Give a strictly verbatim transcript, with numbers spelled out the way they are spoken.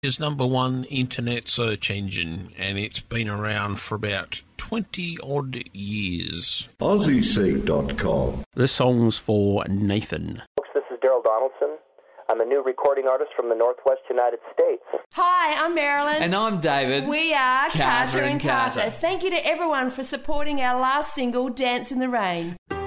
Is number one internet search engine, and it's been around for about twenty odd years. Aussie Seek dot com. The song's for Nathan. Folks, this is Daryl Donaldson. I'm a new recording artist from the Northwest United States. Hi, I'm Marilyn. And I'm David. We are Carter Carter and and Carter. Carter. Thank you to everyone for supporting our last single, Dance in the Rain.